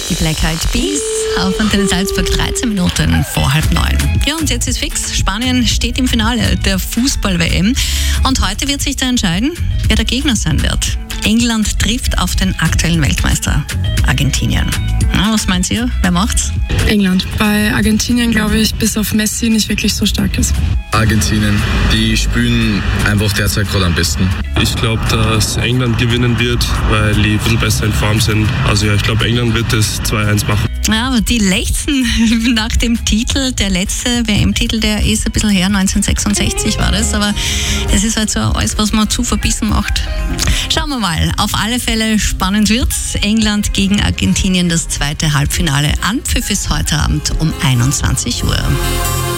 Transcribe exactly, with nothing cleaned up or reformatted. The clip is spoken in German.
Die Black Eyed Peas auf Antenne Salzburg, dreizehn Minuten vor halb neun. Ja, und jetzt ist fix. Spanien steht im Finale der Fußball-W M. Und heute wird sich da entscheiden, wer der Gegner sein wird. England trifft auf den aktuellen Weltmeister Argentinien. Na, was meint ihr? Wer macht's? England. Bei Argentinien glaube ich, bis auf Messi nicht wirklich so stark ist. Argentinien, die spielen einfach derzeit gerade am besten. Ich glaube, dass England gewinnen wird, weil die ein bisschen besser in Form sind. Also ja, ich glaube, England wird das zwei eins machen. Ja, aber die letzten nach dem Titel, der letzte W M-Titel, der ist ein bisschen her, neunzehnhundertsechsundsechzig war das, aber es ist halt so alles, was man zu verbissen macht. Schauen wir mal, auf alle Fälle spannend wird's. England gegen Argentinien, das zweite Halbfinale. Anpfiff ist heute Abend um einundzwanzig Uhr.